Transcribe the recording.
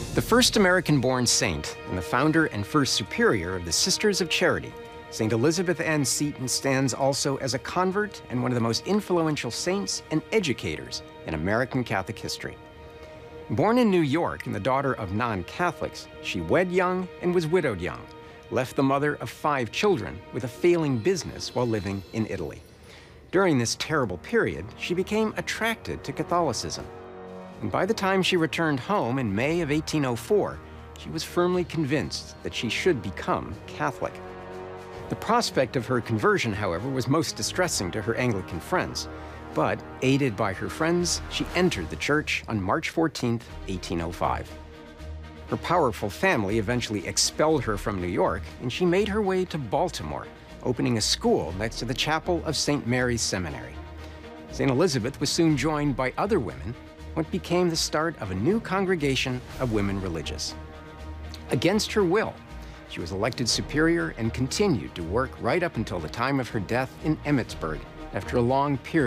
The first American-born saint and the founder and first superior of the Sisters of Charity, St. Elizabeth Ann Seton stands also as a convert and one of the most influential saints and educators in American Catholic history. Born in New York and the daughter of non-Catholics, she wed young and was widowed young, left the mother of 5 children with a failing business while living in Italy. During this terrible period, she became attracted to Catholicism. And by the time she returned home in May of 1804, she was firmly convinced that she should become Catholic. The prospect of her conversion, however, was most distressing to her Anglican friends. But, aided by her friends, she entered the church on March 14, 1805. Her powerful family eventually expelled her from New York, and she made her way to Baltimore, opening a school next to the chapel of St. Mary's Seminary. St. Elizabeth was soon joined by other women, what became the start of a new congregation of women religious. Against her will, she was elected superior and continued to work right up until the time of her death in Emmitsburg after a long period